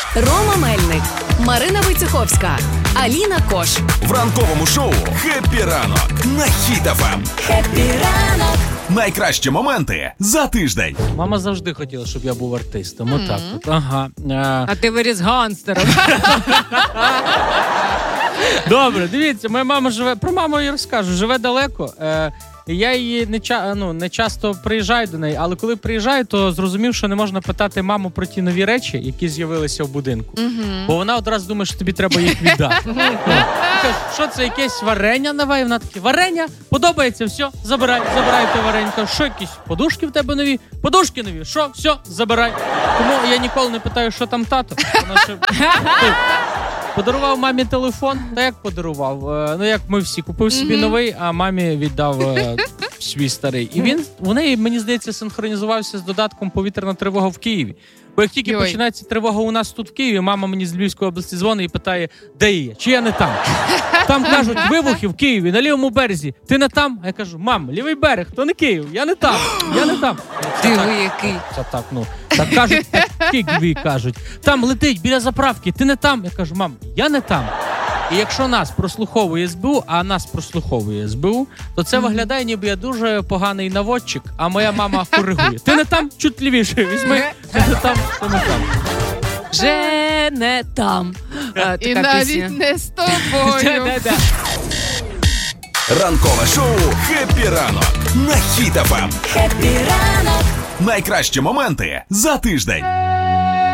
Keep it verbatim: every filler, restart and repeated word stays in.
Рома Мельник, Марина Войцеховська, Аліна Кош. В ранковому шоу «Хеппі ранок» на Хіт еф ем. Хеппі ранок. Найкращі моменти за тиждень. Мама завжди хотіла, щоб я був артистом. Mm-hmm. Отак от. Ага. А... а ти виріс гангстером. Добре, дивіться, моя мама живе, про маму я розкажу, живе далеко. Е, я її не, ча, ну, не часто приїжджаю до неї, але коли приїжджаю, то зрозумів, що не можна питати маму про ті нові речі, які з'явилися в будинку. Mm-hmm. Бо вона одразу думає, що тобі треба їх віддати. Що це, якесь варення нове? Вона таке, варення? Подобається, все, забирай, забирай те варення. Що, якісь подушки в тебе нові? Подушки нові, що, все, забирай. Тому я ніколи не питаю, що там тато. Вона ще... Подарував мамі телефон, та як подарував? Ну, як ми всі, купив собі mm-hmm. новий, а мамі віддав е, свій старий. І він, у неї, мені здається, синхронізувався з додатком повітряна тривога в Києві. Бо як тільки Йой. починається тривога у нас тут в Києві, мама мені з Львівської області дзвонить і питає, де я, чи я не там? Там кажуть, вибухи в Києві, на лівому березі. Ти не там? А я кажу, мам, лівий берег, то не Київ, я не там, я не там. Ти який? Це так, ну. Так кажуть, в Києві кажуть. Там летить, біля заправки, ти не там? Я кажу, мам, я не там. І якщо нас прослуховує ес бе у, а нас прослуховує ес бе у, то це mm-hmm. виглядає, ніби я дуже поганий наводчик, а моя мама коригує. Ти не там? Чуть лівіше візьми. Ти не там, ти не там. Вже не там. А, і навіть пісня. Не з тобою. Ранкове шоу «Хеппі ранок» на Хіт еф ем. Хеппі ранок. Найкращі моменти за тиждень.